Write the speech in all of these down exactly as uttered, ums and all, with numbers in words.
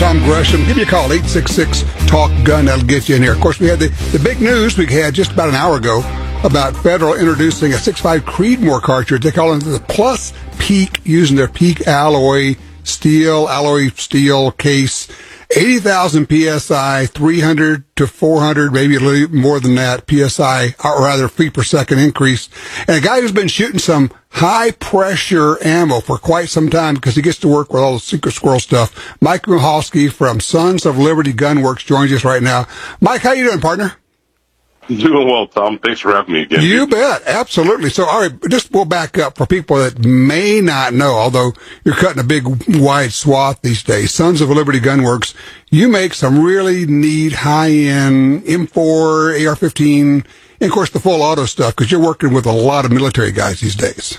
Tom Gresham. Give me a call, eight six six, talk gun. That'll get you in here. Of course, we had the, the big news we had just about an hour ago about Federal introducing a six point five Creedmoor cartridge. They call it the Plus Peak, using their Peak alloy steel, alloy steel case. eighty thousand P S I, three hundred to four hundred, maybe a little more than that, P S I, or rather feet per second increase. And a guy who's been shooting some high-pressure ammo for quite some time because he gets to work with all the Secret Squirrel stuff. Mike Michalski from Sons of Liberty Gunworks joins us right now. Mike, how you doing, partner? Doing well, Tom. Thanks for having me again. You bet. Absolutely. So, all right, just we'll back up for people that may not know, although you're cutting a big, wide swath these days. Sons of Liberty Gunworks, you make some really neat, high-end M four, A R fifteen, and, of course, the full auto stuff, because you're working with a lot of military guys these days.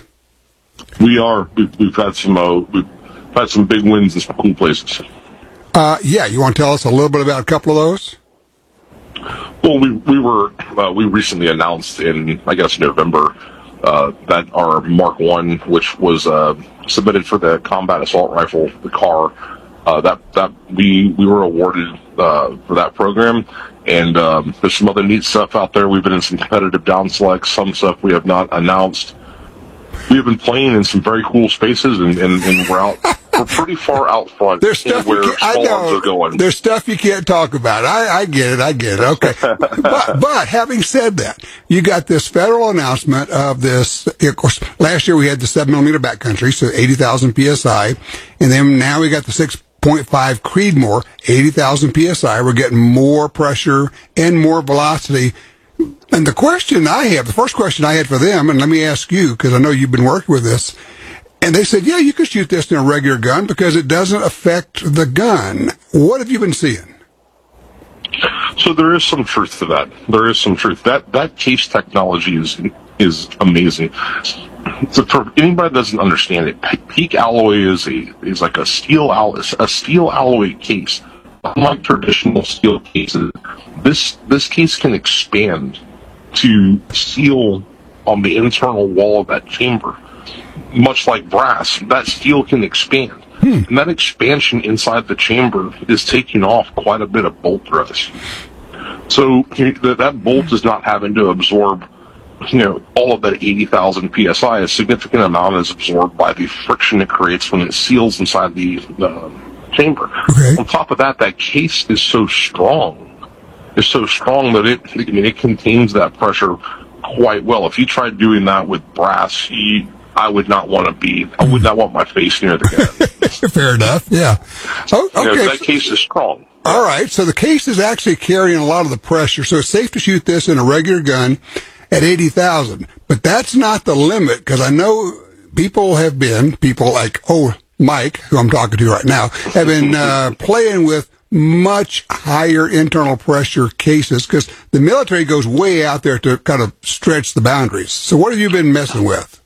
We are. We've, we've had some uh, we've had some big wins in some cool places. Uh, yeah, you want to tell us a little bit about a couple of those? Well, we we were uh, we recently announced in I guess November uh, that our Mark One, which was uh, submitted for the combat assault rifle, the C A R, uh, that that we we were awarded uh, for that program. And um, there's some other neat stuff out there. We've been in some competitive down selects, some stuff we have not announced. We have been playing in some very cool spaces, and, and, and we're out. We're pretty far out front. There's stuff where you can't, I know. Are going. There's stuff you can't talk about. I, I get it. I get it. Okay. but, but having said that, you got this federal announcement of this. Of course, last year we had the seven millimeter backcountry, so eighty thousand P S I, and then now we got the six point five Creedmoor, eighty thousand P S I. We're getting more pressure and more velocity. And the question I have, the first question I had for them, and let me ask you, because I know you've been working with this, and they said, yeah, you could shoot this in a regular gun because it doesn't affect the gun. What have you been seeing? So there is some truth to that. There is some truth. That that case technology is is amazing. So for anybody that doesn't understand it, Peak alloy is a is like a steel al- a steel alloy case. Unlike traditional steel cases, this this case can expand to seal on the internal wall of that chamber. Much like brass, that steel can expand. Hmm. And that expansion inside the chamber is taking off quite a bit of bolt thrust. So that, that bolt is not having to absorb, you know, all of that eighty thousand P S I. A significant amount is absorbed by the friction it creates when it seals inside the uh, chamber. Okay. On top of that, that case is so strong. It's so strong that it, I mean, it contains that pressure quite well. If you tried doing that with brass, you, I would not want to be, I would not want my face near the gun. Fair enough, yeah. Oh, okay. You know, that case is strong. All right, so the case is actually carrying a lot of the pressure, so it's safe to shoot this in a regular gun at eighty thousand. But that's not the limit, because I know people have been, people like, oh, Mike, who I'm talking to right now, have been uh, playing with much higher internal pressure cases, because the military goes way out there to kind of stretch the boundaries. So what have you been messing with?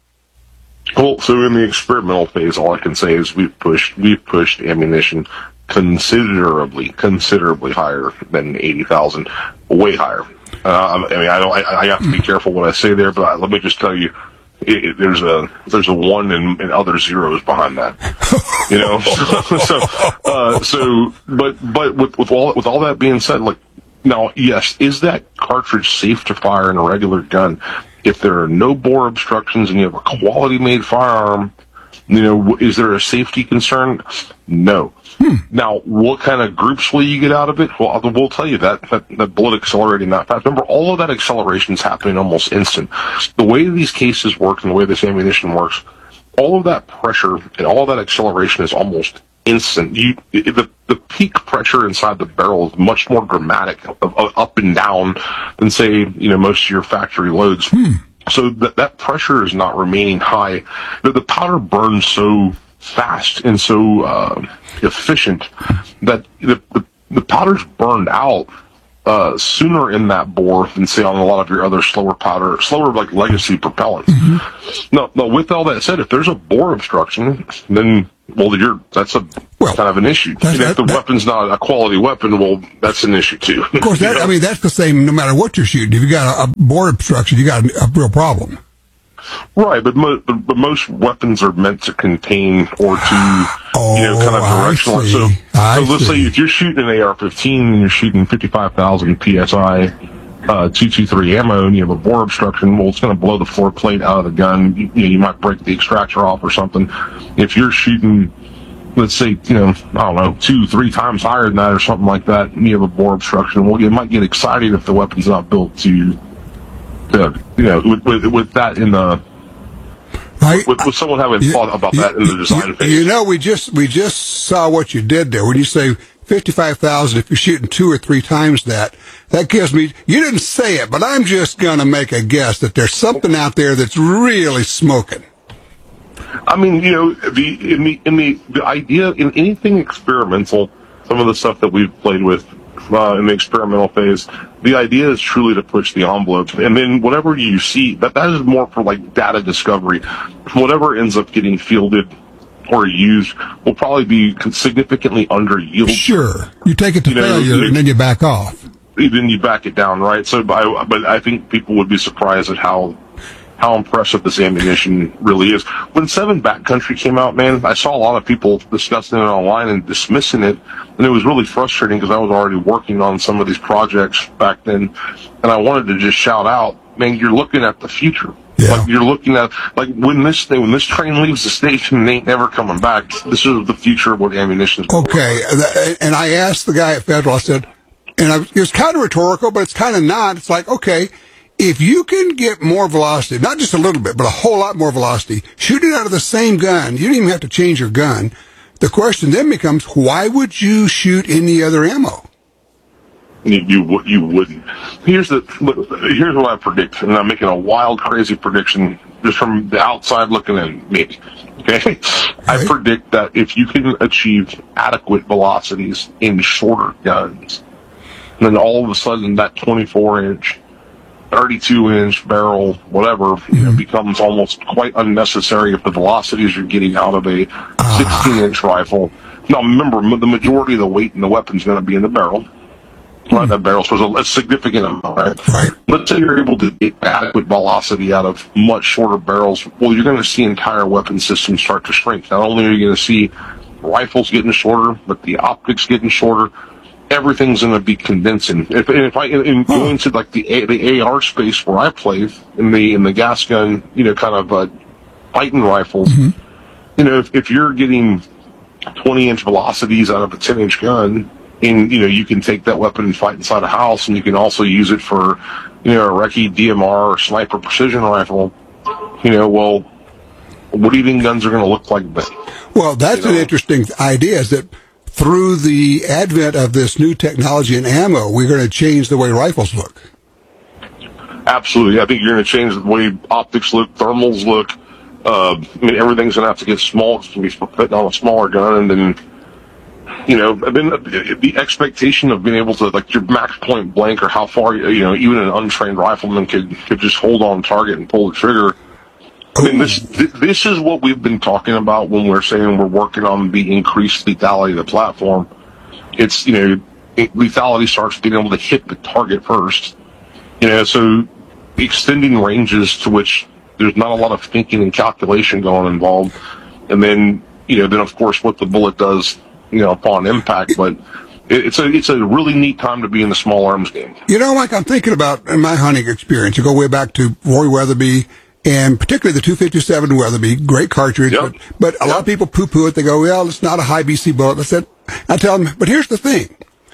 Well, so in the experimental phase, all I can say is we've pushed we've pushed ammunition considerably, considerably higher than eighty thousand, way higher. Uh, I mean, I don't. I, I have to be careful what I say there, but let me just tell you, it, it, there's a there's a one and, and other zeros behind that. You know, so uh, so, but but with with all with all that being said, like now, yes, is that cartridge safe to fire in a regular gun? If there are no bore obstructions and you have a quality-made firearm, you know, is there a safety concern? No. Hmm. Now, what kind of groups will you get out of it? Well, we'll tell you that, that, that bullet accelerating that fast. Remember, all of that acceleration is happening almost instant. The way these cases work and the way this ammunition works, all of that pressure and all of that acceleration is almost instant. You, the, the peak pressure inside the barrel is much more dramatic, of, of up and down, than, say, you know, most of your factory loads. Hmm. So that that pressure is not remaining high. The, the powder burns so fast and so uh, efficient that the, the the powder's burned out uh, sooner in that bore than, say, on a lot of your other slower powder, slower like legacy propellants. Mm-hmm. Now, now, with all that said, if there's a bore obstruction, then well, you're that's a well, kind of an issue. And if the that, weapon's not a quality weapon, well, that's an issue too. Of course, that, I mean that's the same no matter what you're shooting. If you got a, a bore obstruction, you got a, a real problem. Right, but, mo- but but most weapons are meant to contain or to, oh, you know, kind of directional. So, I so let's see. say if you're shooting an A R fifteen and you're shooting fifty-five thousand P S I, uh, two twenty-three ammo, and you have a bore obstruction, well, it's going to blow the floor plate out of the gun. You, you know, you might break the extractor off or something. If you're shooting, let's say, you know, I don't know, two, three times higher than that or something like that, and you have a bore obstruction, well, you might get excited if the weapon's not built to, to you know, with, with, with that in the, I, with, with someone having you, thought about you, that in the design you, phase. You know, we just we just saw what you did there. When you say fifty-five thousand, if you're shooting two or three times that, that gives me, you didn't say it, but I'm just going to make a guess that there's something out there that's really smoking. I mean, you know, the in the in the the idea in anything experimental, some of the stuff that we've played with uh, in the experimental phase, the idea is truly to push the envelope, and then whatever you see, that that is more for like data discovery. Whatever ends up getting fielded or used will probably be significantly under yield. Sure, you take it to You know, failure it- and then you back off. Then you back it down, right? So, I, but I think people would be surprised at how how impressive this ammunition really is. When Seven Backcountry came out, man, I saw a lot of people discussing it online and dismissing it, and it was really frustrating because I was already working on some of these projects back then, and I wanted to just shout out, man, you're looking at the future. Yeah. Like you're looking at, like when this thing, when this train leaves the station and ain't never coming back, this is the future of what ammunition is. Okay, and I asked the guy at Federal, I said, and I, it was kind of rhetorical, but it's kind of not. It's like, okay, if you can get more velocity, not just a little bit, but a whole lot more velocity, shooting out of the same gun, you don't even have to change your gun. The question then becomes, why would you shoot any other ammo? You, you you wouldn't. Here's the here's what I predict, and I'm making a wild, crazy prediction just from the outside looking in. Maybe, okay. I predict that if you can achieve adequate velocities in shorter guns, then all of a sudden that twenty-four inch, thirty-two inch barrel, whatever, you know, becomes almost quite unnecessary if the velocities you're getting out of a sixteen inch rifle. Now, remember, the majority of the weight in the weapon is going to be in the barrel. Right, that barrel was a, a significant amount, right? Right. Let's say you're able to get adequate velocity out of much shorter barrels. Well, you're going to see entire weapon systems start to shrink. Not only are you going to see rifles getting shorter, but the optics getting shorter. Everything's going to be condensing. If, if I in going into like the A, the A R space where I play in the in the gas gun, you know, kind of uh, fighting rifles, Mm-hmm. you know, if, if you're getting twenty inch velocities out of a ten inch gun, and you know you can take that weapon and fight inside a house, and you can also use it for, you know, a recce D M R or sniper precision rifle. You know, well, what do you think guns are going to look like then? Well, that's You an know? interesting idea, is that through the advent of this new technology in ammo, we're going to change the way rifles look. Absolutely. I think you're going to change the way optics look, thermals look. Uh, I mean, everything's going to have to get small. It's going to be fitting on a smaller gun. And then, you know, I mean, the expectation of being able to, like, your max point blank or how far, you know, even an untrained rifleman could, could just hold on target and pull the trigger. I mean, this this is what we've been talking about when we're saying we're working on the increased lethality of the platform. It's, you know, it, lethality starts being able to hit the target first. You know, so extending ranges to which there's not a lot of thinking and calculation going involved. And then, you know, then of course what the bullet does, you know, upon impact. But it, it's a it's a really neat time to be in the small arms game. You know, Mike, I'm thinking about in my hunting experience. You go way back to Roy Weatherby, and particularly the two fifty-seven Weatherby, great cartridge. Yep. But, but a Yep. lot of people poo-poo it. They go, well, it's not a high B C bullet. I said, I tell them, but here's the thing.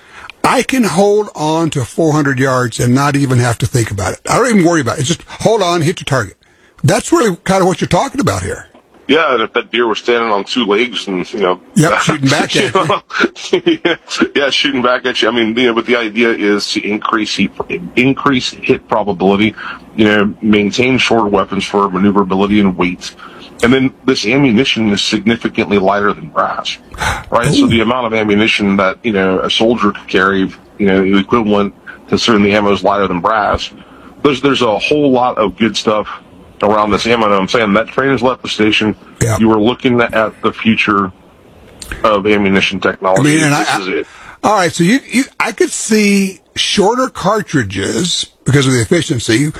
I can hold on to four hundred yards and not even have to think about it. I don't even worry about it. It's just hold on, hit your target. That's really kind of what you're talking about here. Yeah, and if that deer was standing on two legs and, you know... Yep, shooting back at you. yeah, yeah, shooting back at you. I mean, you know, but the idea is to increase heat, increase hit probability, you know, maintain shorter weapons for maneuverability and weight. And then this ammunition is significantly lighter than brass, right? Ooh. So the amount of ammunition that, you know, a soldier could carry, you know, the equivalent, considering the ammo is lighter than brass, there's, there's a whole lot of good stuff around this ammo. And I'm saying that train has left the station. Yeah. You are looking at the future of ammunition technology. I mean, and this I, is it. All right, so you, you, I could see shorter cartridges because of the efficiency,